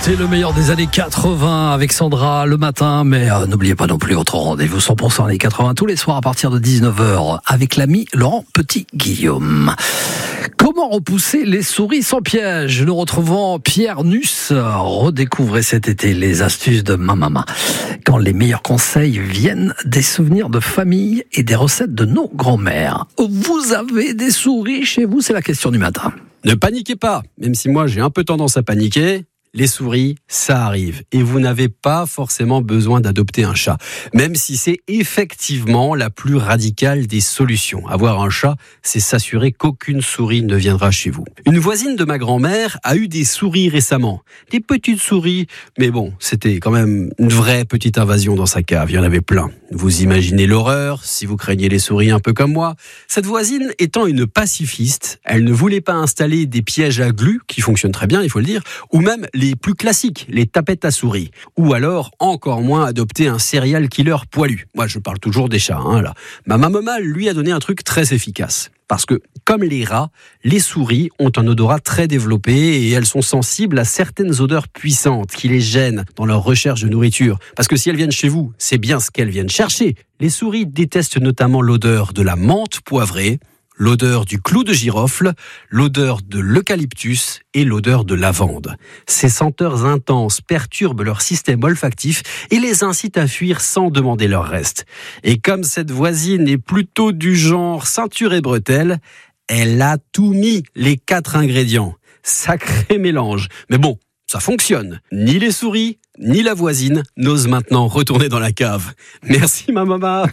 C'est le meilleur des années 80 avec Sandra le matin, mais n'oubliez pas non plus votre rendez-vous 100% années 80 tous les soirs à partir de 19h avec l'ami Laurent Petit-Guillaume. Comment repousser les souris sans piège? Nous retrouvons Pierre Nuss. Redécouvrez cet été les astuces de ma maman. Quand les meilleurs conseils viennent des souvenirs de famille et des recettes de nos grands-mères. Vous avez des souris chez vous? C'est la question du matin. Ne paniquez pas, même si moi j'ai un peu tendance à paniquer. Les souris, ça arrive. Et vous n'avez pas forcément besoin d'adopter un chat. Même si c'est effectivement la plus radicale des solutions. Avoir un chat, c'est s'assurer qu'aucune souris ne viendra chez vous. Une voisine de ma grand-mère a eu des souris récemment. Des petites souris. Mais bon, c'était quand même une vraie petite invasion dans sa cave. Il y en avait plein. Vous imaginez l'horreur, si vous craignez les souris un peu comme moi. Cette voisine étant une pacifiste, elle ne voulait pas installer des pièges à glu, qui fonctionnent très bien, il faut le dire, ou même les plus classiques, les tapettes à souris. Ou alors, encore moins, adopter un serial killer poilu. Moi, je parle toujours des chats, là. Ma maman, lui, a donné un truc très efficace. Parce que, comme les rats, les souris ont un odorat très développé et elles sont sensibles à certaines odeurs puissantes qui les gênent dans leur recherche de nourriture. Parce que si elles viennent chez vous, c'est bien ce qu'elles viennent chercher. Les souris détestent notamment l'odeur de la menthe poivrée, l'odeur du clou de girofle, l'odeur de l'eucalyptus et l'odeur de lavande. Ces senteurs intenses perturbent leur système olfactif et les incitent à fuir sans demander leur reste. Et comme cette voisine est plutôt du genre ceinture et bretelles, elle a tout mis, les 4 ingrédients. Sacré mélange. Mais bon, ça fonctionne. Ni les souris, ni la voisine n'osent maintenant retourner dans la cave. Merci ma maman.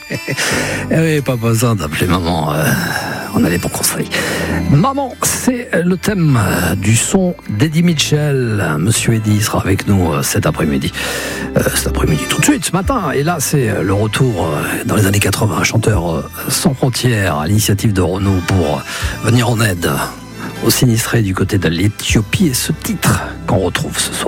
Oui, pas besoin d'appeler maman. On a les bons conseils. Maman, c'est le thème du son d'Eddie Mitchell. Monsieur Eddie sera avec nous cet après-midi. Tout de suite, ce matin. Et là, c'est le retour dans les années 80. Chanteur sans frontières à l'initiative de Renaud pour venir en aide aux sinistrés du côté de l'Éthiopie. Et ce titre qu'on retrouve ce soir.